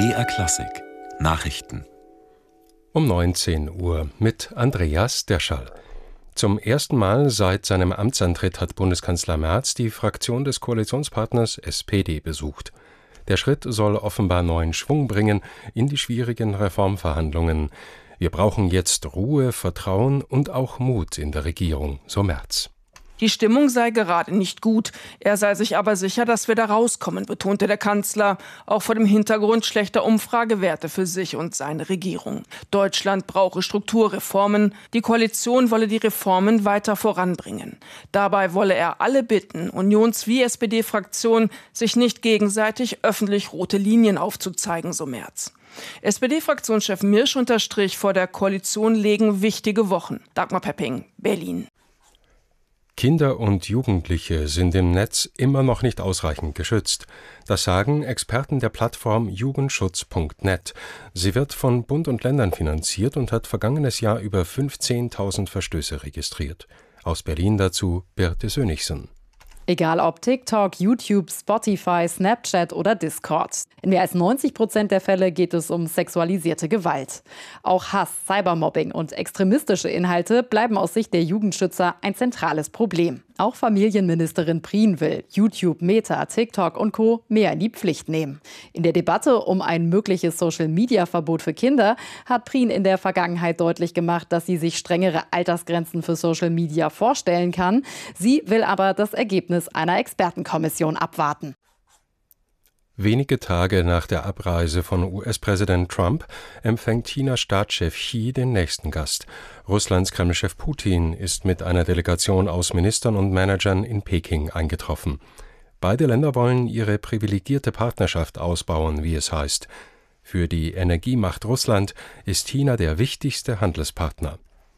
BR Klassik Nachrichten um 19 Uhr mit Andreas Derschall. Zum ersten Mal seit seinem Amtsantritt hat Bundeskanzler Merz die Fraktion des Koalitionspartners SPD besucht. Der Schritt soll offenbar neuen Schwung bringen in die schwierigen Reformverhandlungen. Wir brauchen jetzt Ruhe, Vertrauen und auch Mut in der Regierung, so Merz. Die Stimmung sei gerade nicht gut. Er sei sich aber sicher, dass wir da rauskommen, betonte der Kanzler, auch vor dem Hintergrund schlechter Umfragewerte für sich und seine Regierung. Deutschland brauche Strukturreformen. Die Koalition wolle die Reformen weiter voranbringen. Dabei wolle er alle bitten, Unions- wie SPD-Fraktion, sich nicht gegenseitig öffentlich rote Linien aufzuzeigen, so Merz. SPD-Fraktionschef Mirsch unterstrich, vor der Koalition liegen wichtige Wochen. Dagmar Pepping, Berlin. Kinder und Jugendliche sind im Netz immer noch nicht ausreichend geschützt. Das sagen Experten der Plattform Jugendschutz.net. Sie wird von Bund und Ländern finanziert und hat vergangenes Jahr über 15.000 Verstöße registriert. Aus Berlin dazu Birte Sönnigsen. Egal ob TikTok, YouTube, Spotify, Snapchat oder Discord. In mehr als 90% der Fälle geht es um sexualisierte Gewalt. Auch Hass, Cybermobbing und extremistische Inhalte bleiben aus Sicht der Jugendschützer ein zentrales Problem. Auch Familienministerin Prien will YouTube, Meta, TikTok und Co. mehr in die Pflicht nehmen. In der Debatte um ein mögliches Social-Media-Verbot für Kinder hat Prien in der Vergangenheit deutlich gemacht, dass sie sich strengere Altersgrenzen für Social Media vorstellen kann. Sie will aber das Ergebnis einer Expertenkommission abwarten. Wenige Tage nach der Abreise von US-Präsident Trump empfängt Chinas Staatschef Xi den nächsten Gast. Russlands Kremlchef Putin ist mit einer Delegation aus Ministern und Managern in Peking eingetroffen. Beide Länder wollen ihre privilegierte Partnerschaft ausbauen, wie es heißt. Für die Energiemacht Russland ist China der wichtigste Handelspartner.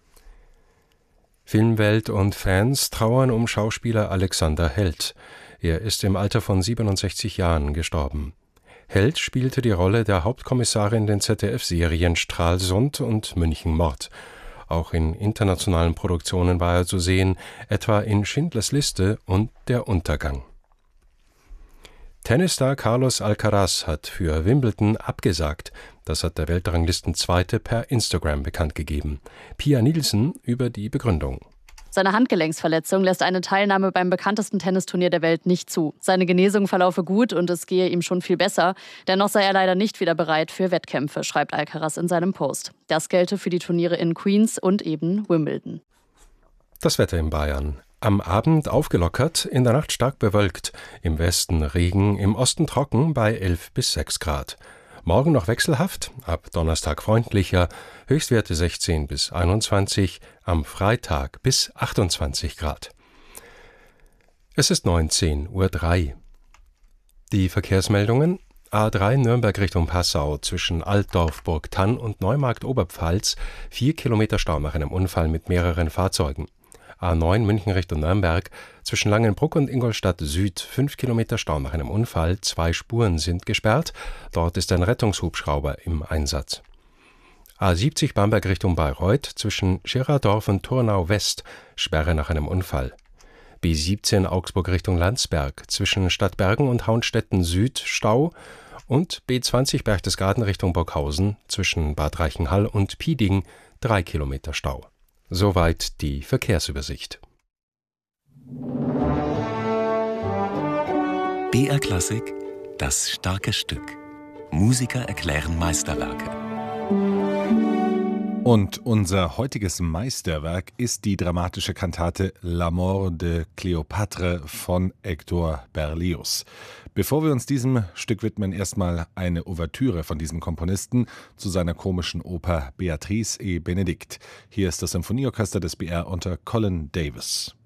Filmwelt und Fans trauern um Schauspieler Alexander Held. Er ist im Alter von 67 Jahren gestorben. Held spielte die Rolle der Hauptkommissarin in den ZDF-Serien Stralsund und München-Mord. Auch in internationalen Produktionen war er zu sehen, etwa in Schindlers Liste und Der Untergang. Tennisstar Carlos Alcaraz hat für Wimbledon abgesagt. Das hat der Weltranglistenzweite per Instagram bekannt gegeben. Pia Nielsen über die Begründung. Seine Handgelenksverletzung lässt eine Teilnahme beim bekanntesten Tennisturnier der Welt nicht zu. Seine Genesung verlaufe gut und es gehe ihm schon viel besser. Dennoch sei er leider nicht wieder bereit für Wettkämpfe, schreibt Alcaraz in seinem Post. Das gelte für die Turniere in Queens und eben Wimbledon. Das Wetter in Bayern. Am Abend aufgelockert, in der Nacht stark bewölkt. Im Westen Regen, im Osten trocken bei 11 bis 6 Grad. Morgen noch wechselhaft, ab Donnerstag freundlicher, Höchstwerte 16 bis 21, am Freitag bis 28 Grad. Es ist 19:03 Uhr. Die Verkehrsmeldungen: A3 Nürnberg Richtung Passau zwischen Altdorf, Burgthann und Neumarkt Oberpfalz, 4 Kilometer Stau nach einem Unfall mit mehreren Fahrzeugen. A9 München Richtung Nürnberg zwischen Langenbruck und Ingolstadt Süd, 5 Kilometer Stau nach einem Unfall, 2 Spuren sind gesperrt, dort ist ein Rettungshubschrauber im Einsatz. A70 Bamberg Richtung Bayreuth zwischen Schirardorf und Turnau West, Sperre nach einem Unfall. B17 Augsburg Richtung Landsberg zwischen Stadtbergen und Hauenstetten Süd, Stau, und B20 Berchtesgaden Richtung Burghausen zwischen Bad Reichenhall und Pieding, 3 Kilometer Stau. Soweit die Verkehrsübersicht. BR Klassik Das starke Stück. Musiker erklären Meisterwerke. Und unser heutiges Meisterwerk ist die dramatische Kantate La Mort de Cléopâtre von Hector Berlioz. Bevor wir uns diesem Stück widmen, erstmal eine Ouvertüre von diesem Komponisten zu seiner komischen Oper Beatrice et Benedict. Hier ist das Symphonieorchester des BR unter Colin Davis.